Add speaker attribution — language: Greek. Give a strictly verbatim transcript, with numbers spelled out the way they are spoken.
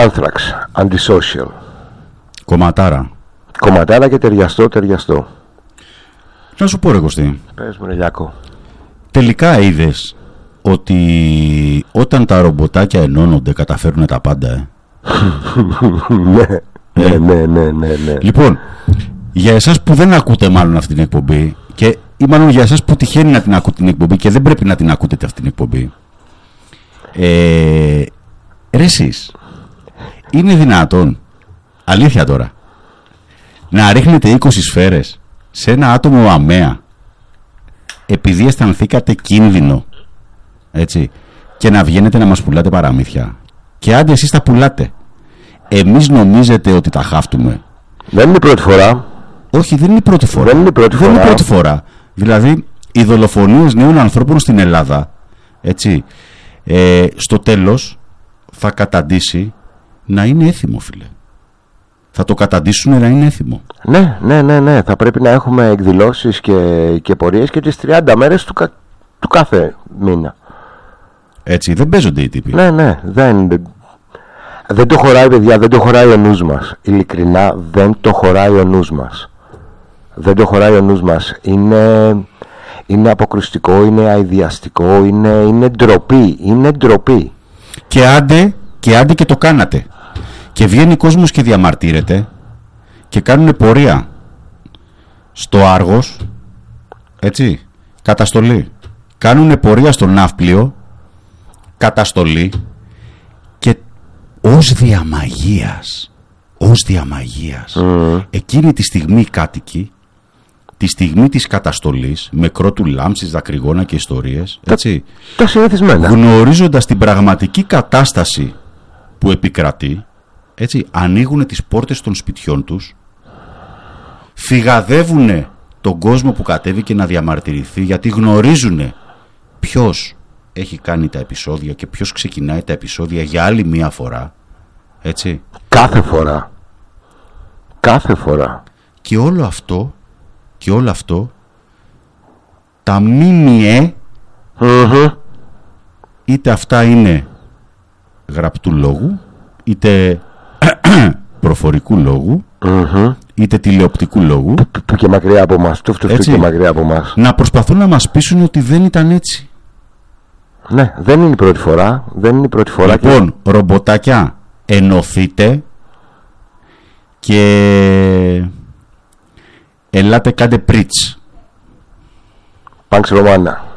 Speaker 1: Anthrax, Antisocial.
Speaker 2: Κομματάρα.
Speaker 1: Κομματάρα και ταιριαστό, ταιριαστό.
Speaker 2: Να σου πω ρε Κωστή.
Speaker 1: Πες μου ρε Λιάκο.
Speaker 2: Τελικά είδες ότι όταν τα ρομποτάκια ενώνονται καταφέρουν τα πάντα, ε?
Speaker 1: ναι, ναι, ναι, ναι, ναι, ναι.
Speaker 2: Λοιπόν, για εσάς που δεν ακούτε μάλλον αυτή την εκπομπή, και ή μάλλον για εσάς που τυχαίνει να την ακούτε την εκπομπή και δεν πρέπει να την ακούτε αυτή την εκπομπή, ε, ρε εσείς, είναι δυνατόν, αλήθεια τώρα, να ρίχνετε είκοσι σφαίρες σε ένα άτομο αμαία επειδή αισθανθήκατε κίνδυνο, έτσι, και να βγαίνετε να μας πουλάτε παραμύθια? Και άντε εσείς τα πουλάτε, εμείς νομίζετε ότι τα χάφτουμε?
Speaker 1: Δεν είναι η πρώτη φορά.
Speaker 2: Όχι, δεν είναι η πρώτη φορά.
Speaker 1: Δεν είναι η πρώτη
Speaker 2: δεν
Speaker 1: φορά.
Speaker 2: Είναι η πρώτη φορά. Δηλαδή, οι δολοφονίες νέων ανθρώπων στην Ελλάδα, έτσι, ε, στο τέλος θα καταντήσει να είναι έθιμο, φίλε. Θα το καταντήσουν να είναι έθιμο.
Speaker 1: Ναι, ναι, ναι, ναι. Θα πρέπει να έχουμε εκδηλώσεις και, και πορείες και τις τριάντα μέρες του, κα, του κάθε μήνα.
Speaker 2: Έτσι, δεν παίζονται οι τύποι.
Speaker 1: Ναι, ναι, δεν, δεν το χωράει, παιδιά, δεν το χωράει ο νους μας. Ειλικρινά, δεν το χωράει ο νους μας. Δεν το χωράει ο νους μας. Είναι, είναι αποκρουστικό, είναι αηδιαστικό, είναι, είναι ντροπή, είναι ντροπή.
Speaker 2: Και άντε, και άντε και το κάνατε. Και βγαίνει κόσμος και διαμαρτύρεται και κάνουν πορεία στο Άργος, έτσι, καταστολή. Κάνουν πορεία στο Ναύπλιο, καταστολή, και ως διαμαγείας, ως διαμαγείας, mm. εκείνη τη στιγμή οι κάτοικοι, τη στιγμή της καταστολής, με κρότου λάμψης, δακρυγόνα και ιστορίες, έτσι,
Speaker 1: τα συνηθισμένα,
Speaker 2: γνωρίζοντας την πραγματική κατάσταση που επικρατεί, έτσι, ανοίγουν τις πόρτες των σπιτιών τους, φυγαδεύουν τον κόσμο που κατέβηκε να διαμαρτυρηθεί, γιατί γνωρίζουν ποιος έχει κάνει τα επεισόδια και ποιος ξεκινάει τα επεισόδια για άλλη μία φορά, έτσι.
Speaker 1: Κάθε φορά. Κάθε φορά.
Speaker 2: Και όλο αυτό, και όλο αυτό, τα μίμιε,
Speaker 1: mm-hmm.
Speaker 2: είτε αυτά είναι γραπτού λόγου, είτε προφορικού λόγου,
Speaker 1: mm-hmm.
Speaker 2: είτε τηλεοπτικού λόγου,
Speaker 1: που και μακριά από μας, του και μακριά από μας,
Speaker 2: να προσπαθούν να μας πείσουν ότι δεν ήταν έτσι.
Speaker 1: Ναι, δεν είναι η πρώτη φορά. Δεν είναι η πρώτη φορά.
Speaker 2: Λοιπόν, και... ρομποτάκια, ενωθείτε και ελάτε κάντε πριτς.
Speaker 1: Πανξ Ρωμάνα.